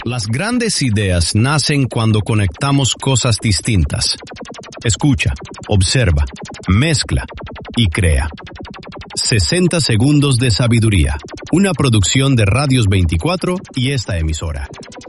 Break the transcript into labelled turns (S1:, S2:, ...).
S1: Las grandes ideas nacen cuando conectamos cosas distintas. Escucha, observa, mezcla y crea. 60 segundos de sabiduría. Una producción de Radios 24 y esta emisora.